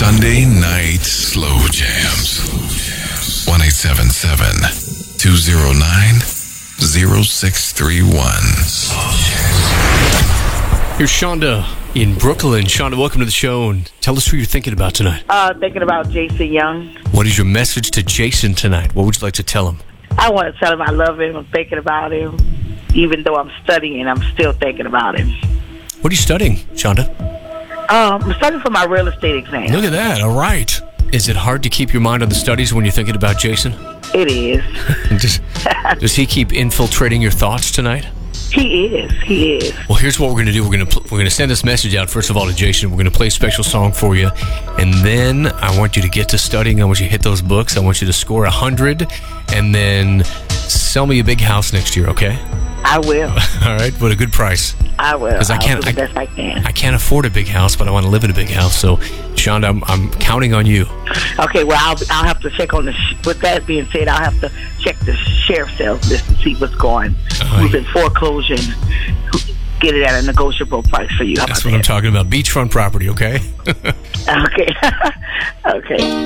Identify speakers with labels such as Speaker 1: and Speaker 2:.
Speaker 1: Sunday Night Slow Jams. 1-877-209-0631.
Speaker 2: Here's Shonda in Brooklyn. Shonda, welcome to the show, and tell us who you're thinking about tonight.
Speaker 3: Thinking about Jason Young.
Speaker 2: What is your message to Jason tonight? What would you like to tell him?
Speaker 3: I want to tell him I love him. I'm thinking about him. Even though I'm studying, I'm still thinking about him.
Speaker 2: What are you studying, Shonda?
Speaker 3: I'm studying for my real estate exam.
Speaker 2: Look at that. All right. Is it hard to keep your mind on the studies when you're thinking about Jason?
Speaker 3: It is.
Speaker 2: Does he keep infiltrating your thoughts tonight?
Speaker 3: He is.
Speaker 2: Well, here's what we're going to do. We're going to send this message out, first of all, to Jason. We're going to play a special song for you. And then I want you to get to studying. I want you to hit those books. I want you to score 100. And then sell me a big house next year, okay?
Speaker 3: I will.
Speaker 2: All right, but a good price.
Speaker 3: I will.
Speaker 2: Because I
Speaker 3: do the best I can.
Speaker 2: I can't afford a big house, but I want to live in a big house. So, Shonda, I'm counting on you.
Speaker 3: Okay, well, I'll have to check on the. With that being said, I'll have to check the sheriff's sales list to see what's going. Who's in foreclosure and get it at a negotiable price for you.
Speaker 2: That's what I'm talking about. Beachfront property, okay?
Speaker 3: Okay. Okay.